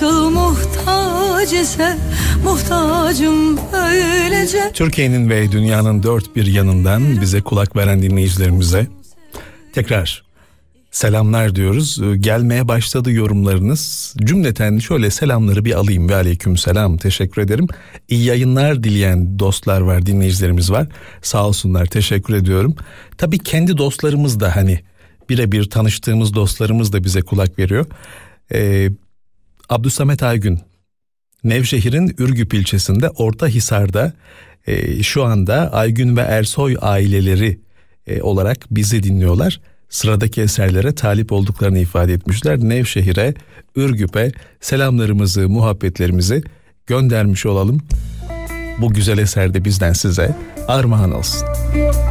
nasıl muhtaç ise muhtacım öylece. Türkiye'nin ve dünyanın dört bir yanından bize kulak veren dinleyicilerimize tekrar selamlar diyoruz. Gelmeye başladı yorumlarınız. Cümleten şöyle selamları bir alayım. Ve aleyküm selam, teşekkür ederim. İyi yayınlar dileyen dostlar var, dinleyicilerimiz var. Sağ olsunlar, teşekkür ediyorum. Tabii kendi dostlarımız da, hani birebir tanıştığımız dostlarımız da bize kulak veriyor. Abdülsamet Aygün, Nevşehir'in Ürgüp ilçesinde Ortahisar'da şu anda Aygün ve Ersoy aileleri olarak bizi dinliyorlar. Sıradaki eserlere talip olduklarını ifade etmişler. Nevşehir'e, Ürgüp'e selamlarımızı, muhabbetlerimizi göndermiş olalım. Bu güzel eser de bizden size armağan olsun.